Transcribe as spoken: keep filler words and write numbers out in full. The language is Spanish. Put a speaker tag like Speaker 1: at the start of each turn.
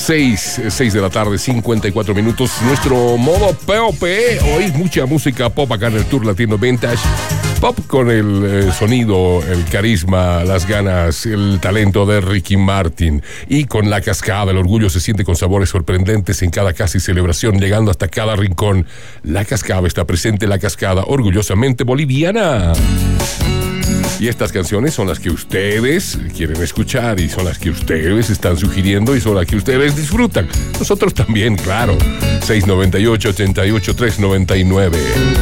Speaker 1: seis, seis de la tarde, cincuenta y cuatro minutos. Nuestro modo P O P. Hoy mucha música pop acá en el Tour Latino Vintage. Pop con el eh, sonido, el carisma, las ganas, el talento de Ricky Martin. Y con La Cascada, el orgullo se siente con sabores sorprendentes en cada casa y celebración, llegando hasta cada rincón. La Cascada está presente, La Cascada, orgullosamente boliviana. Y estas canciones son las que ustedes quieren escuchar y son las que ustedes están sugiriendo y son las que ustedes disfrutan. Nosotros también, claro. seis noventa y ocho, ochenta y ocho, tres noventa y nueve.